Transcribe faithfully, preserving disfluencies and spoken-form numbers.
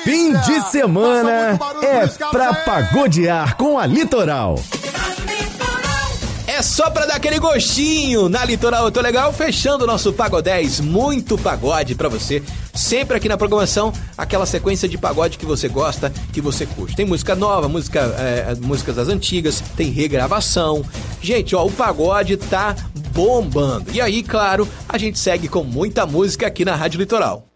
Fim de semana é pra pagodear com a Litoral. É só pra dar aquele gostinho na Litoral. Eu tô legal, fechando o nosso Pagodez. Muito pagode pra você. Sempre aqui na programação, aquela sequência de pagode que você gosta, que você curte. Tem música nova, música, é, músicas das antigas, tem regravação. Gente, ó, o pagode tá bombando. E aí, claro, a gente segue com muita música aqui na Rádio Litoral.